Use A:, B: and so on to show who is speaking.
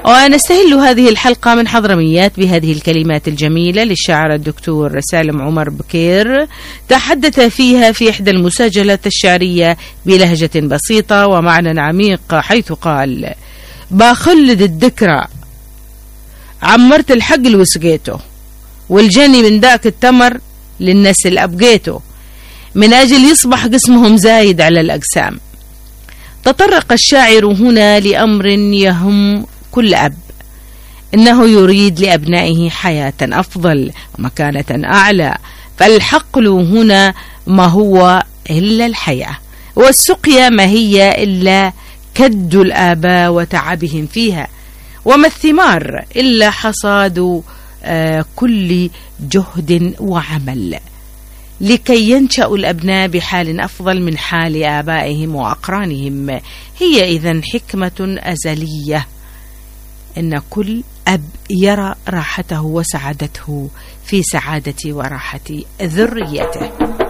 A: ونستهل هذه الحلقة من حضرميات بهذه الكلمات الجميلة للشاعر الدكتور سالم عمر بكير، تحدث فيها في إحدى المساجلات الشعرية بلهجة بسيطة ومعنى عميق، حيث قال: باخلد الذكرى، عمرت الحقل وسقيته، والجني من ذاك التمر للناس اللي أبقيته، من أجل يصبح قسمهم زايد على الأقسام. تطرق الشاعر هنا لأمر يهم كل أب، إنه يريد لأبنائه حياة أفضل ومكانة أعلى، فالحقل هنا ما هو إلا الحياة، والسقيا ما هي إلا كد الآباء وتعبهم فيها، وما الثمار إلا حصاد كل جهد وعمل، لكي ينشأ الأبناء بحال أفضل من حال آبائهم وأقرانهم. هي إذن حكمة أزلية، إن كل أب يرى راحته وسعادته في سعادة وراحة ذريته.